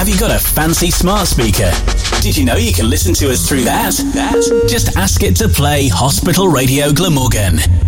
Have you got a fancy smart speaker? Did you know you can listen to us through that? Just ask it to play Hospital Radio Glamorgan.